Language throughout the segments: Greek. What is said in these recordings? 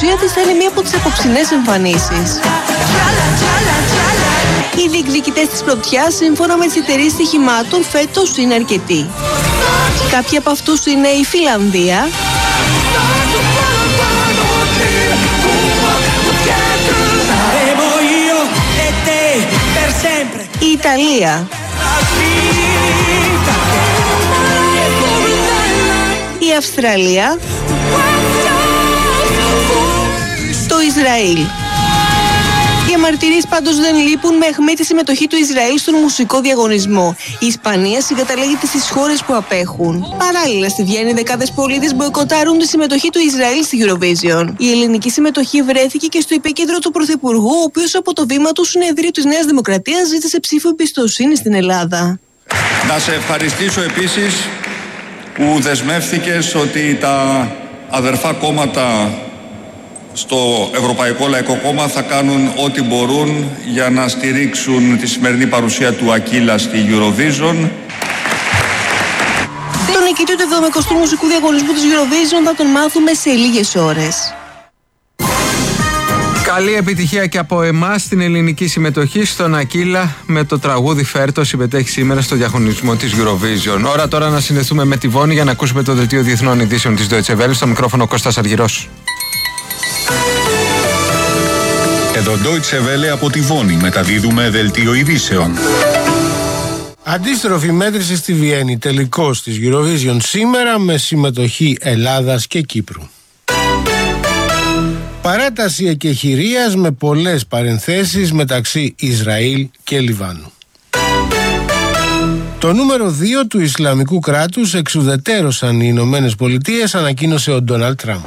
παρουσία της θα είναι μία από τις απόψινές εμφανίσεις. Οι διεκδικητές της πρωτιάς, σύμφωνα με τις εταιρείες στοιχημάτων, φέτος είναι αρκετοί. Κάποιοι από αυτούς είναι η Φιλανδία, η Ιταλία, η Αυστραλία, το Ισραήλ. Οι αμαρτυρίες πάντως δεν λείπουν με αιχμή τη συμμετοχή του Ισραήλ στον μουσικό διαγωνισμό. Η Ισπανία συγκαταλέγεται στις χώρες που απέχουν. Παράλληλα, στη Βιέννη, δεκάδες πολίτες μποϊκοτάρουν τη συμμετοχή του Ισραήλ στη Eurovision. Η ελληνική συμμετοχή βρέθηκε και στο επίκεντρο του Πρωθυπουργού, ο οποίος από το βήμα του συνεδρίου της Νέας Δημοκρατίας ζήτησε ψήφο εμπιστοσύνη στην Ελλάδα. Να σε ευχαριστήσω επίσης που δεσμεύθηκες ότι τα αδερφά κόμματα στο Ευρωπαϊκό Λαϊκό Κόμμα θα κάνουν ό,τι μπορούν για να στηρίξουν τη σημερινή παρουσία του Ακύλα στη Eurovision. Τον νικητή του 70ου μουσικού διαγωνισμού της Eurovision θα τον μάθουμε σε λίγες ώρες. Καλή επιτυχία και από εμάς στην ελληνική συμμετοχή στον Ακύλα με το τραγούδι Φέρτο. Συμμετέχει σήμερα στο διαγωνισμό της Eurovision. Ώρα τώρα να συνδεθούμε με τη Βόνη για να ακούσουμε το δελτίο διεθνών ειδήσεων της Deutsche Welle. Στο μικρόφωνο Κώστας Αργυρός. Εδώ Deutsche Welle από τη Βόνη μεταδίδουμε δελτίο ειδήσεων. Αντίστροφη μέτρηση στη Βιέννη, τελικός της Eurovision σήμερα με συμμετοχή Ελλάδας και Κύπρου. Παράταση εκεχηρίας με πολλές παρενθέσεις μεταξύ Ισραήλ και Λιβάνου. Το νούμερο 2 του Ισλαμικού κράτους εξουδετέρωσαν οι Ηνωμένες Πολιτείες, ανακοίνωσε ο Ντόναλντ Τραμπ.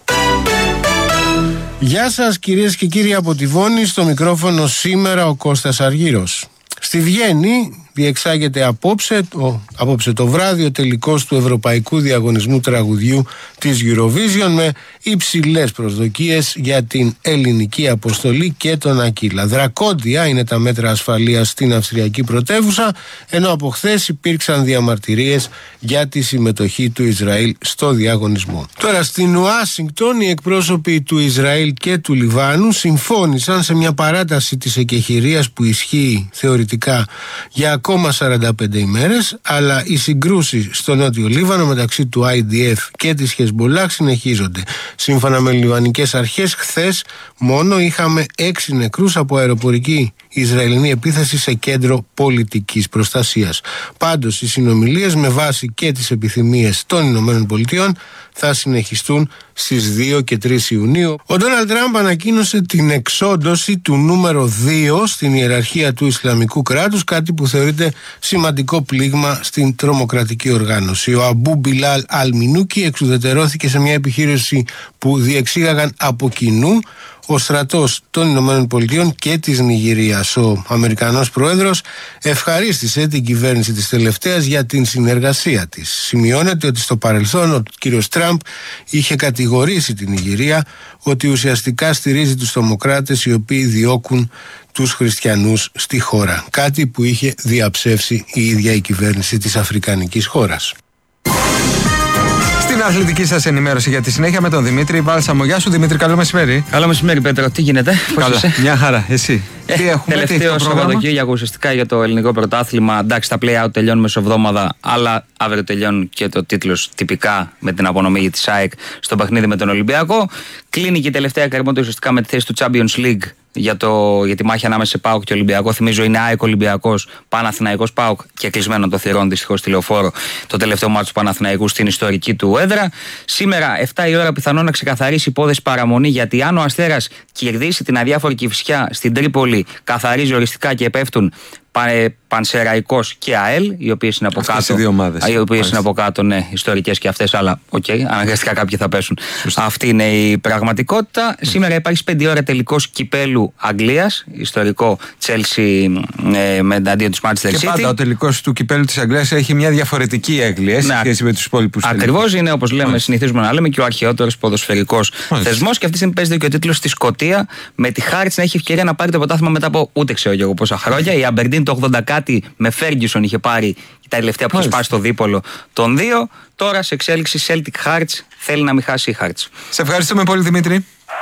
Γεια σας κυρίες και κύριοι από τη Βόνη, στο μικρόφωνο σήμερα ο Κώστας Αργύρος. Στη Βιέννη διεξάγεται απόψε το βράδυ ο τελικός του Ευρωπαϊκού Διαγωνισμού Τραγουδιού της Eurovision με υψηλές προσδοκίες για την ελληνική αποστολή και τον Ακύλα. Δρακόντια είναι τα μέτρα ασφαλείας στην αυστριακή πρωτεύουσα, ενώ από χθες υπήρξαν διαμαρτυρίες για τη συμμετοχή του Ισραήλ στο διαγωνισμό. Τώρα στην Ουάσιγκτον οι εκπρόσωποι του Ισραήλ και του Λιβάνου συμφώνησαν σε μια παράταση της εκεχηρίας που ισχύει θεωρητικά για ακόμα 45 ημέρες, αλλά οι συγκρούσεις στο νότιο Λίβανο μεταξύ του IDF και της Χεσμολάχ συνεχίζονται. Σύμφωνα με λιβανικές αρχές, χθες μόνο είχαμε 6 νεκρούς από αεροπορική Ισραηλινή επίθεση σε κέντρο πολιτικής προστασίας. Πάντως, οι συνομιλίες με βάση και τις επιθυμίες των Ηνωμένων Πολιτειών θα συνεχιστούν στις 2 και 3 Ιουνίου. Ο Ντόναλντ Τραμπ ανακοίνωσε την εξόντωση του νούμερο 2 στην ιεραρχία του Ισλαμικού κράτους, κάτι που θεωρείται σημαντικό πλήγμα στην τρομοκρατική οργάνωση. Ο Αμπού Μπιλάλ Αλμινούκι εξουδετερώθηκε σε μια επιχείρηση που διεξήγαγαν από κοινού ο στρατός των Ηνωμένων Πολιτειών και της Νιγηρίας. Ο Αμερικανός Πρόεδρος ευχαρίστησε την κυβέρνηση της τελευταίας για την συνεργασία της. Σημειώνεται ότι στο παρελθόν ο κύριος Τραμπ είχε κατηγορήσει την Νιγηρία ότι ουσιαστικά στηρίζει τους τρομοκράτες οι οποίοι διώκουν τους χριστιανούς στη χώρα. Κάτι που είχε διαψεύσει η ίδια η κυβέρνηση της αφρικανικής χώρας. Στην αθλητική σας ενημέρωση για τη συνέχεια με τον Δημήτρη Βάλσαμο. Γεια σου Δημήτρη, καλό μεσημέρι. Καλό μεσημέρι Πέτρο, τι γίνεται, πώς καλά, είσαι? Μια χαρά, εσύ. Τι έχουμε, τελευταίο Σαββατοκύριακο ουσιαστικά για το ελληνικό πρωτάθλημα. Εντάξει, τα play-out τελειώνουν μεσοβδόμαδα, αλλά αύριο τελειώνουν και το τίτλος τυπικά με την απονομή της ΑΕΚ στο παιχνίδι με τον Ολυμπιακό. Κλείνει και η τελευταία καρμότα ουσιαστικά με τη θέση του Champions League για τη μάχη ανάμεσα σε ΠΑΟΚ και Ολυμπιακό. Θυμίζω είναι ΑΕΚ Ολυμπιακός, Παναθηναϊκός ΠΑΟΚ και κλεισμένο το θυρών δυστυχώς στη Λεωφόρο το τελευταίο μάτσο του Παναθηναϊκού στην ιστορική του έδρα. Σήμερα 7 η ώρα πιθανόν να ξεκαθαρίσει υπόθεση παραμονή, γιατί αν ο Αστέρας κερδίσει την αδιάφορη Κηφισιά στην Τρίπολη, καθαρίζει οριστικά και πέφτουν Πανσεραϊκός και ΑΕΛ, οι οποίες είναι από κάτω. Οι οποίες είναι από κάτω, ναι, ιστορικές και αυτές, αλλά αναγκαστικά κάποιοι θα πέσουν. Σωστή. Αυτή είναι η πραγματικότητα. Σήμερα υπάρχει 5 ώρα τελικός κυπέλου Αγγλίας, ιστορικό Chelsea με αντίον της Manchester City. Και πάντα ο τελικός του κυπέλου της Αγγλίας έχει μια διαφορετική έγκλη σε σχέση με τους υπόλοιπους. Ακριβώς, είναι όπως λέμε, συνηθίζουμε να λέμε και ο αρχαιότερος ποδοσφαιρικός θεσμός. Και αυτή τη στιγμή παίζεται και ο τίτλος στη Σκωτία, με τη Χάριτς να έχει ευκαιρία να πάρει το πρωτάθλημα μετά από ούτε ξέρω εγώ πόσα χρόνια. Η Αμπερντίν το 80 κάτι με Φέργκισον είχε πάρει τα τελευταία που είχε σπάσει στο δίπολο των 2. Τώρα σε εξέλιξη Celtic Hearts, θέλει να μην χάσει η Hearts. Σε ευχαριστούμε πολύ Δημήτρη.